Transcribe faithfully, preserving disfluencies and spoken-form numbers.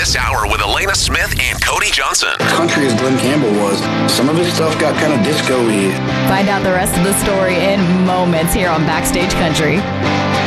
Next hour with Elena Smith and Cody Johnson. Country as Glenn Campbell was, some of his stuff got kind of disco-y. Find out the rest of the story in moments here on Backstage Country.